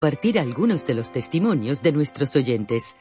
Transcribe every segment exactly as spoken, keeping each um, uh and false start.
compartir algunos de los testimonios de nuestros oyentes.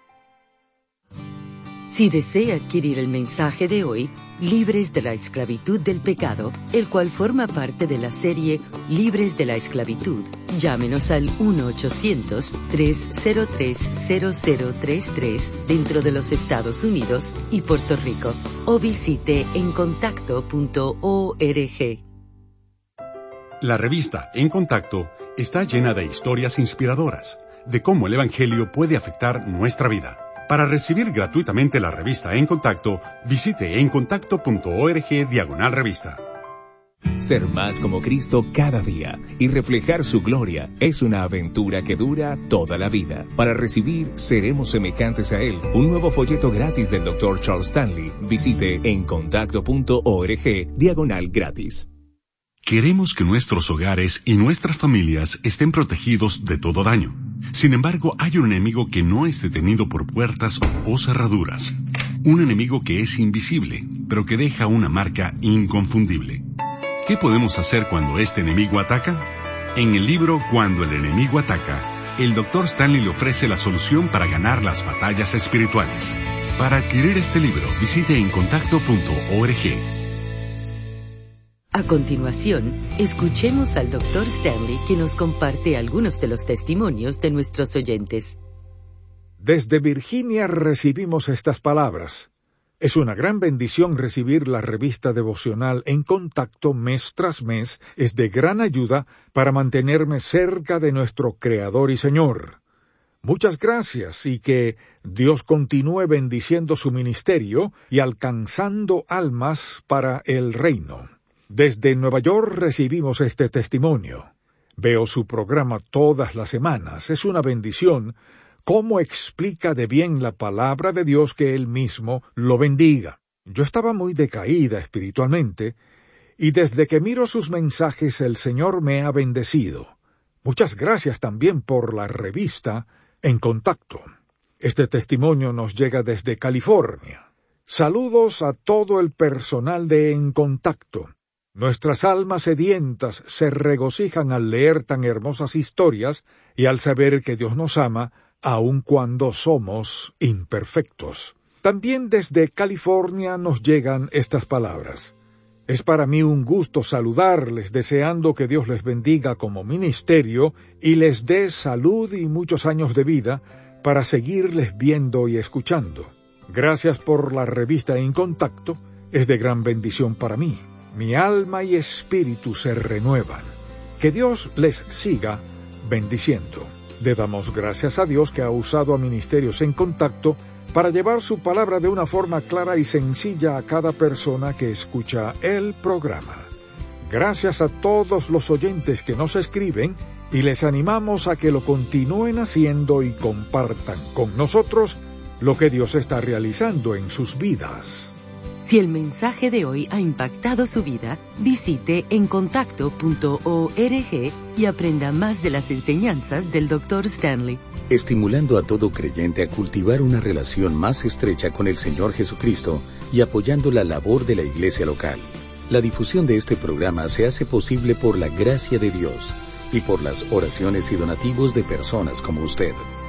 Si desea adquirir el mensaje de hoy, Libres de la Esclavitud del Pecado, el cual forma parte de la serie Libres de la Esclavitud, llámenos al uno ochocientos, tres cero tres, cero cero tres tres dentro de los Estados Unidos y Puerto Rico, o visite en contacto punto org. La revista En Contacto está llena de historias inspiradoras de cómo el Evangelio puede afectar nuestra vida. Para recibir gratuitamente la revista En Contacto, visite en contacto punto org diagonal revista. Ser más como Cristo cada día y reflejar su gloria es una aventura que dura toda la vida. Para recibir Seremos semejantes a Él, un nuevo folleto gratis del doctor Charles Stanley, visite en contacto punto org diagonal gratis. Queremos que nuestros hogares y nuestras familias estén protegidos de todo daño. Sin embargo, hay un enemigo que no es detenido por puertas o cerraduras. Un enemigo que es invisible, pero que deja una marca inconfundible. ¿Qué podemos hacer cuando este enemigo ataca? En el libro Cuando el enemigo ataca, el doctor Stanley le ofrece la solución para ganar las batallas espirituales. Para adquirir este libro, visite en contacto punto org. A continuación, escuchemos al doctor Stanley, que nos comparte algunos de los testimonios de nuestros oyentes. Desde Virginia recibimos estas palabras. Es una gran bendición recibir la revista devocional En Contacto mes tras mes. Es de gran ayuda para mantenerme cerca de nuestro Creador y Señor. Muchas gracias y que Dios continúe bendiciendo su ministerio y alcanzando almas para el reino. Desde Nueva York recibimos este testimonio. Veo su programa todas las semanas. Es una bendición cómo explica de bien la palabra de Dios, que Él mismo lo bendiga. Yo estaba muy decaída espiritualmente, y desde que miro sus mensajes el Señor me ha bendecido. Muchas gracias también por la revista En Contacto. Este testimonio nos llega desde California. Saludos a todo el personal de En Contacto. Nuestras almas sedientas se regocijan al leer tan hermosas historias y al saber que Dios nos ama, aun cuando somos imperfectos. También desde California nos llegan estas palabras. Es para mí un gusto saludarles, deseando que Dios les bendiga como ministerio y les dé salud y muchos años de vida para seguirles viendo y escuchando. Gracias por la revista En Contacto, es de gran bendición para mí. Mi alma y espíritu se renuevan. Que Dios les siga bendiciendo. Le damos gracias a Dios que ha usado a Ministerios En Contacto para llevar su palabra de una forma clara y sencilla a cada persona que escucha el programa. Gracias a todos los oyentes que nos escriben y les animamos a que lo continúen haciendo y compartan con nosotros lo que Dios está realizando en sus vidas. Si el mensaje de hoy ha impactado su vida, visite en contacto punto org y aprenda más de las enseñanzas del doctor Stanley. Estimulando a todo creyente a cultivar una relación más estrecha con el Señor Jesucristo y apoyando la labor de la iglesia local. La difusión de este programa se hace posible por la gracia de Dios y por las oraciones y donativos de personas como usted.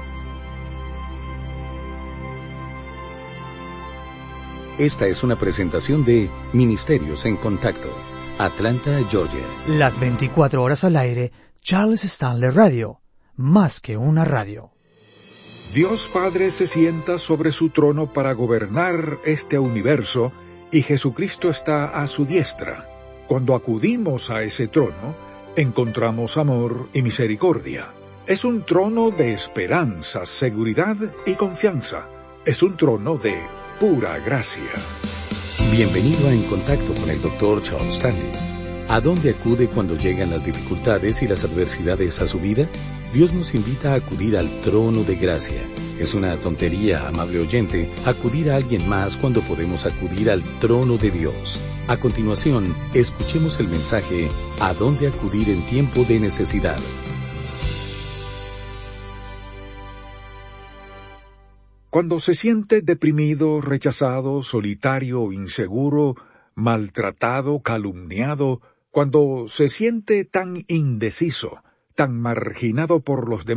Esta es una presentación de Ministerios En Contacto, Atlanta, Georgia. Las veinticuatro horas al aire, Charles Stanley Radio, más que una radio. Dios Padre se sienta sobre su trono para gobernar este universo y Jesucristo está a su diestra. Cuando acudimos a ese trono, encontramos amor y misericordia. Es un trono de esperanza, seguridad y confianza. Es un trono de pura gracia. Bienvenido a En Contacto con el doctor Charles Stanley. ¿A dónde acude cuando llegan las dificultades y las adversidades a su vida? Dios nos invita a acudir al trono de gracia. Es una tontería, amable oyente, acudir a alguien más cuando podemos acudir al trono de Dios. A continuación, escuchemos el mensaje ¿A dónde acudir en tiempo de necesidad? Cuando se siente deprimido, rechazado, solitario, inseguro, maltratado, calumniado, cuando se siente tan indeciso, tan marginado por los demás